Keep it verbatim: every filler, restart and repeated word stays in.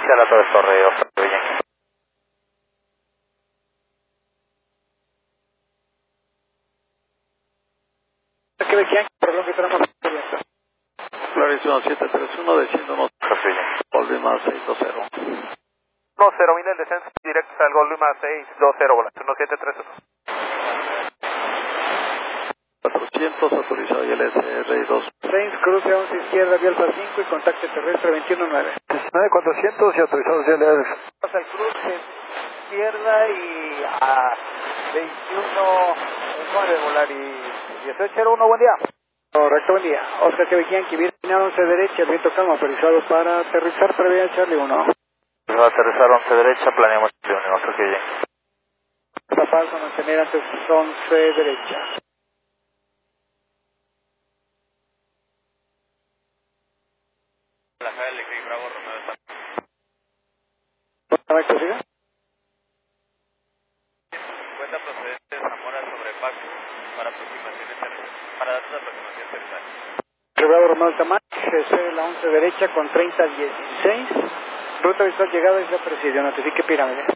inicial a Torres Torre, Oscar Quebec. Quebec Yankee, perdón que tenemos abierto. Clarísimo siete tres uno, desciendo Golden más seis dos cero. uno cero mil el descenso directo al Golden más seis dos cero, volante uno siete tres uno. cuatrocientos, autorizado y L S R dos. Sainz, cruce once izquierda, vía Alfa cinco y contacto terrestre veintiuno nueve. diecinueve cuatrocientos y autorizado y L S R. Pasa el cruce izquierda y a veintiuno nueve volar y dieciocho cero uno, buen día. Correcto, buen día. Oscar Quebec Yankee, viene once derecha, viento calmo, autorizado para aterrizar, previa Charlie uno. Va a aterrizar once derecha, planeamos Charlie uno, Oscar Quebec Yankee. Está falso, mantener antes once derecha. La J L K Bravo Romeo está. ¿Para que siga? cincuenta procedentes Zamora sobre Paco para aproximaciones para datos de aproximación aterrizaje. Bravo Romeo Tamac, G C la once derecha con treinta dieciséis. Ruta visual llegada Isla Presidio, notifique pirámide.